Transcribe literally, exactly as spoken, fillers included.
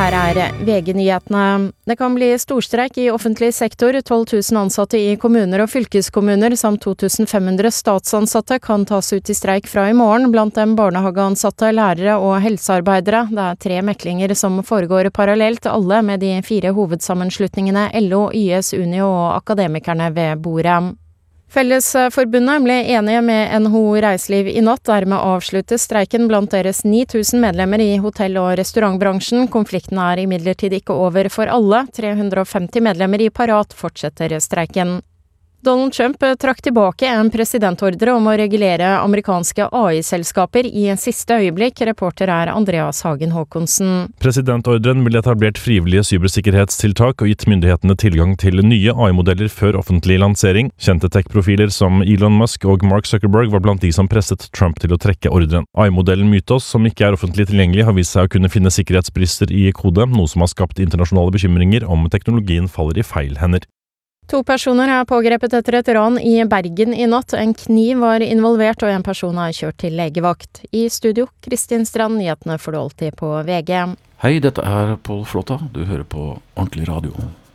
her er V G-nyhetene. Det kan bli storstreik i offentlig sektor. tolv tusen ansatte i kommuner og fylkeskommuner samt to tusen fem hundre statsansatte kan tas ut i streik fra i morgen, blant dem barnehageansatte, lærere og helsearbeidere. Det er tre meklinger som foregår parallelt, alle med de fire hovedsammenslutningene L O, Y S, Unio og Akademikerne ved bordet. Fellesforbundet ble enige med N H O Reiseliv i natt, dermed avsluttes streiken blant deres ni tusen medlemmer i hotell- og restaurantbransjen. Konflikten er imidlertid ikke over for alle. tre hundre og femti medlemmer i Parat fortsetter streiken. Donald Trump trakk tilbake en presidentordre om å regulere amerikanske A I-selskaper i siste øyeblikk. Reporter er Andreas Hagen Håkonsen. Presidentordren ville etablert frivillige cybersikkerhetstiltak og gitt myndighetene tilgang til nye A I-modeller før offentlig lansering. Kjente tech-profiler som Elon Musk og Mark Zuckerberg var blant de som presset Trump til å trekke ordren. A I-modellen Mythos, som ikke er offentlig tilgjengelig, har vist seg å kunne finne sikkerhetsbrister i kode, noe som har skapt internasjonale bekymringer om teknologien faller i feil hender. To personer er pågrepet etter et ran i Bergen i natt. En kniv var involvert, og en person er kjørt til legevakt. I studio, Kristin Strand, nyhetene får du alltid på V G. Hei, dette er Pål Flåtta. Du hører på Ordentlig Radio.